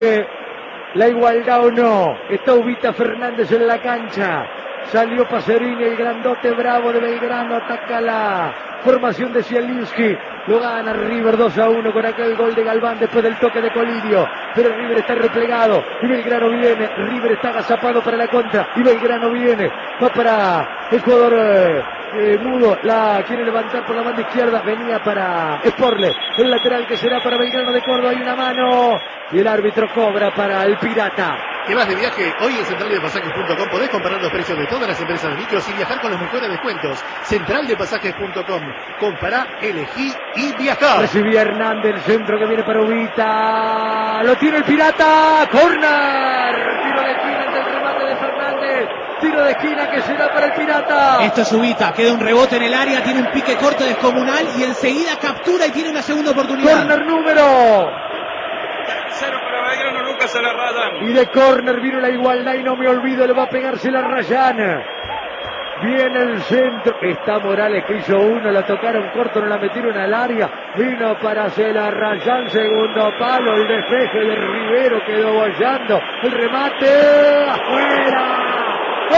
La igualdad o no. Está Ubita Fernández en la cancha. Salió Pacerini, el grandote bravo de Belgrano. Ataca la formación de Zielinski. Lo gana River 2-1 con aquel gol de Galván después del toque de Colidio. Pero River está replegado y Belgrano viene. River está agazapado para la contra y Belgrano viene. Va para el jugador Mudo. La quiere levantar por la banda izquierda. Venía para Sporle. El lateral que será para Belgrano de Córdoba. Hay una mano y el árbitro cobra para el Pirata. ¿Qué vas de viaje? Hoy en centraldepasajes.com podés comparar los precios de todas las empresas micros y viajar con los mejores descuentos. Centraldepasajes.com. Compará, elegí y viajá. Recibía Hernández, el centro que viene para Ubita. Lo tiene el Pirata. ¡Corner! Tiro de esquina ante el remate de Fernández. Tiro de esquina que se da para el Pirata. Esto es Ubita. Queda un rebote en el área. Tiene un pique corto descomunal y enseguida captura y tiene una segunda oportunidad. Corner número. Tercero para Belgrano, nunca se la rayan. Y de córner vino la igualdad y no me olvido, le va a pegarse la Rayana. Viene el centro. Está Morales que hizo uno, la tocaron corto, no la metieron al área. Vino para Celarrayán, segundo palo, el despeje de Rivero quedó bollando. El remate, afuera,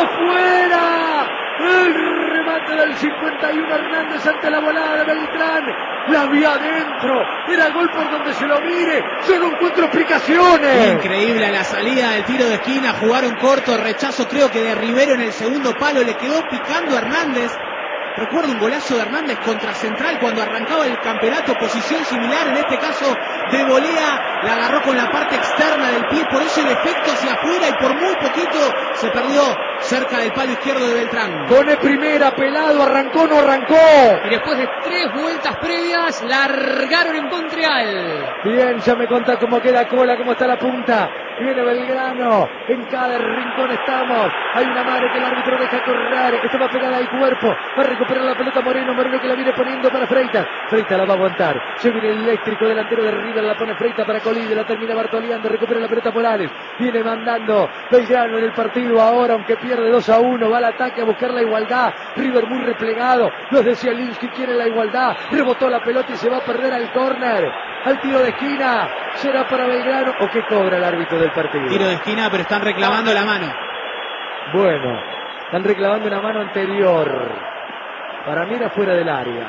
afuera. El remate del 51 Hernández ante la volada de Beltrán. La vi adentro. Era gol por donde se lo mire. Yo no encuentro explicaciones. Increíble la salida del tiro de esquina. Jugaron corto. Rechazo creo que de Rivero en el segundo palo. Le quedó picando a Hernández. Recuerdo un golazo de Hernández contra Central cuando arrancaba el campeonato. Posición similar, en este caso de volea. La agarró con la parte externa del pie. Por eso el efecto hacia afuera y por muy poquito se perdió cerca del palo izquierdo de Beltrán. Pone primera, Pelado, arrancó, no arrancó. Y después de 3 vueltas previas, largaron en Montreal. Bien, ya me contá cómo queda cola, cómo está la punta. Viene Belgrano, en cada rincón estamos. Hay una madre que el árbitro deja correr. Estaba pegada al cuerpo. Va a recuperar la pelota Moreno. Moreno que la viene poniendo para Freitas. Freitas la va a aguantar. Se viene el eléctrico delantero de River. La pone Freitas para Colidio. La termina Bartoleando. Recupera la pelota Morales. Viene mandando Belgrano en el partido ahora, aunque pierde 2-1. Va al ataque a buscar la igualdad. River muy replegado. Los de Zielinski quieren la igualdad. Rebotó la pelota y se va a perder al córner. Al tiro de esquina. ¿Será para Belgrano o qué cobra el árbitro del partido? Tiro de esquina, pero están reclamando la mano. Bueno, están reclamando una mano anterior. Para mí era fuera del área.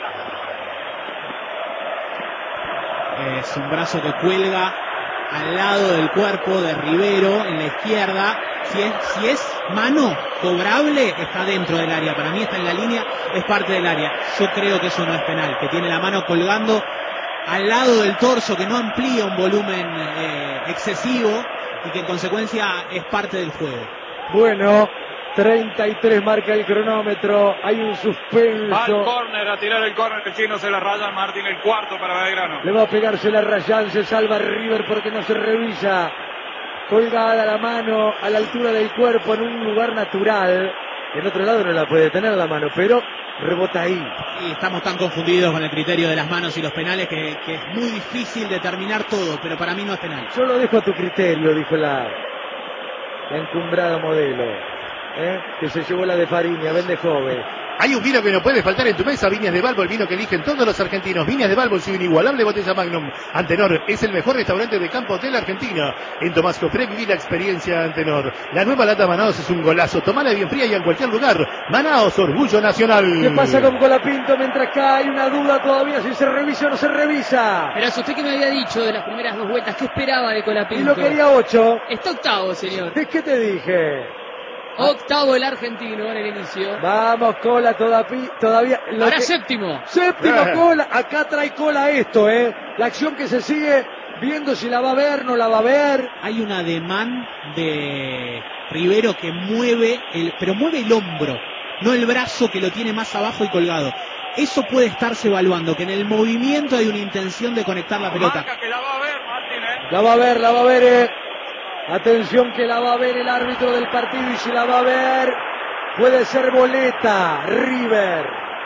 Es un brazo que cuelga al lado del cuerpo de Rivero en la izquierda. Si es mano cobrable, está dentro del área. Para mí está en la línea, es parte del área. Yo creo que eso no es penal, que tiene la mano colgando al lado del torso, que no amplía un volumen excesivo y que en consecuencia es parte del juego. Bueno, 33 marca el cronómetro, hay un suspenso. Va al córner, a tirar el córner, el chino se la raya, Martín, el cuarto para Belgrano. Le va a pegarse la Rayán, se salva River porque no se revisa. Colgada la mano a la altura del cuerpo en un lugar natural. En otro lado no la puede tener la mano, pero rebota ahí. Y estamos tan confundidos con el criterio de las manos y los penales que es muy difícil determinar todo, pero para mí no es penal. Yo lo dejo a tu criterio, dijo la encumbrada modelo, que se llevó la de Fariña, vende joven. Hay un vino que no puede faltar en tu mesa, Viñas de Balbo, el vino que eligen todos los argentinos. Viñas de Balbo, su inigualable botella Magnum. Antenor es el mejor restaurante de campo de la Argentina. En Tomás Cofré viví la experiencia Antenor. La nueva lata Manaos es un golazo. Tomala bien fría y en cualquier lugar. Manaos, orgullo nacional. ¿Qué pasa con Colapinto? Mientras acá hay una duda todavía si se revisa o no se revisa. Pero usted que me había dicho de las primeras 2 vueltas, ¿qué esperaba de Colapinto? Y lo quería 8. Está octavo, señor. ¿De qué te dije? Octavo el argentino en el inicio. Vamos, Cola, todavía. Ahora séptimo. Séptimo, Cola. Acá trae Cola esto, La acción que se sigue viendo si la va a ver, no la va a ver. Hay un ademán de Rivero que mueve pero mueve el hombro, no el brazo que lo tiene más abajo y colgado. Eso puede estarse evaluando, que en el movimiento hay una intención de conectar la pelota. Marca que la va a ver, Martín, La va a ver, Atención que la va a ver el árbitro del partido y si la va a ver puede ser boleta, River.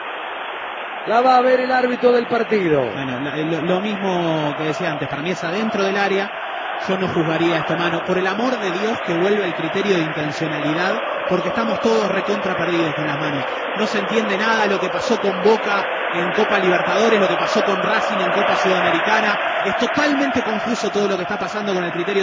La va a ver el árbitro del partido. Bueno, lo mismo que decía antes, para mí es adentro del área. Yo no juzgaría esta mano. Por el amor de Dios que vuelva el criterio de intencionalidad, porque estamos todos recontra perdidos con las manos. No se entiende nada lo que pasó con Boca en Copa Libertadores, lo que pasó con Racing en Copa Sudamericana. Es totalmente confuso todo lo que está pasando con el criterio